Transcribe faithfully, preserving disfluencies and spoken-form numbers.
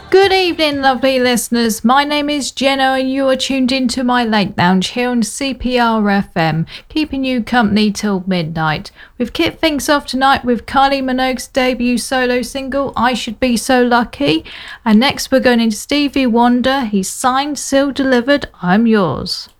Good evening, lovely listeners. My name is Jenna, and you are tuned into my late lounge here on C P R F M, keeping you company till midnight. We've kicked things off tonight with Kylie Minogue's debut solo single, I Should Be So Lucky. And next we're going into Stevie Wonder. He's signed, sealed, delivered, I'm Yours.